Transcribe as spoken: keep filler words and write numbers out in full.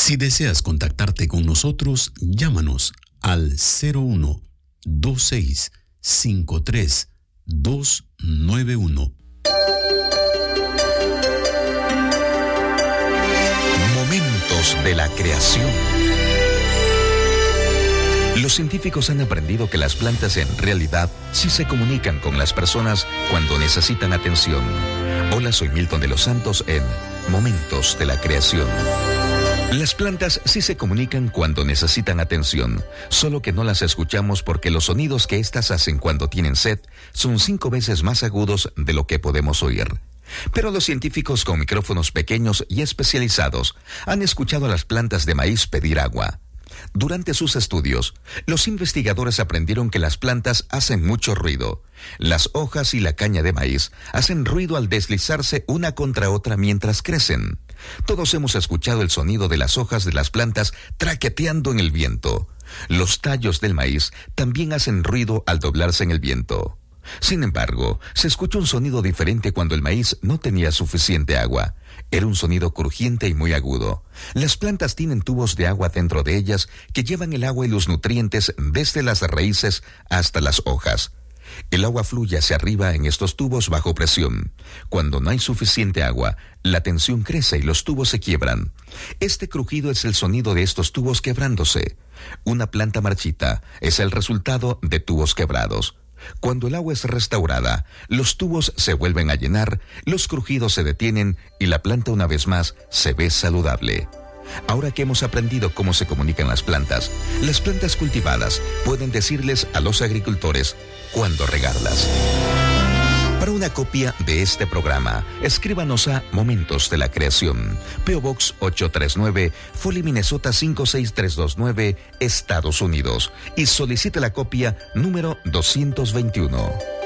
Si deseas contactarte con nosotros, llámanos al cero uno dos seis cinco tres dos nueve uno. Momentos de la creación. Los científicos han aprendido que las plantas en realidad sí se comunican con las personas cuando necesitan atención. Hola, soy Milton de los Santos en Momentos de la Creación. Las plantas sí se comunican cuando necesitan atención, solo que no las escuchamos porque los sonidos que éstas hacen cuando tienen sed son cinco veces más agudos de lo que podemos oír. Pero los científicos con micrófonos pequeños y especializados han escuchado a las plantas de maíz pedir agua. Durante sus estudios, los investigadores aprendieron que las plantas hacen mucho ruido. Las hojas y la caña de maíz hacen ruido al deslizarse una contra otra mientras crecen. Todos hemos escuchado el sonido de las hojas de las plantas traqueteando en el viento. Los tallos del maíz también hacen ruido al doblarse en el viento. Sin embargo, se escucha un sonido diferente cuando el maíz no tenía suficiente agua. Era un sonido crujiente y muy agudo. Las plantas tienen tubos de agua dentro de ellas que llevan el agua y los nutrientes desde las raíces hasta las hojas. El agua fluye hacia arriba en estos tubos bajo presión. Cuando no hay suficiente agua, la tensión crece y los tubos se quiebran. Este crujido es el sonido de estos tubos quebrándose. Una planta marchita es el resultado de tubos quebrados. Cuando el agua es restaurada, los tubos se vuelven a llenar, los crujidos se detienen y la planta una vez más se ve saludable. Ahora que hemos aprendido cómo se comunican las plantas, las plantas cultivadas pueden decirles a los agricultores cuándo regarlas. Para una copia de este programa, escríbanos a Momentos de la Creación, P O Box ocho tres nueve, Foley, Minnesota cinco seis tres dos nueve, Estados Unidos, y solicite la copia número doscientos veintiuno.